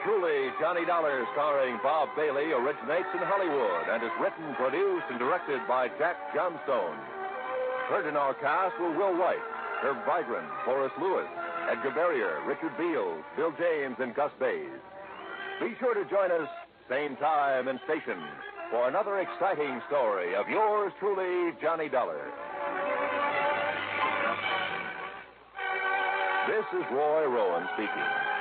truly, Johnny Dollar, starring Bob Bailey, originates in Hollywood and is written, produced, and directed by Jack Johnstone. Heard in our cast were Will White, Herb Vigran, Forrest Lewis, Edgar Barrier, Richard Beals, Bill James, and Gus Bays. Be sure to join us, same time and station, for another exciting story of yours truly, Johnny Dollar. This is Roy Rowan speaking.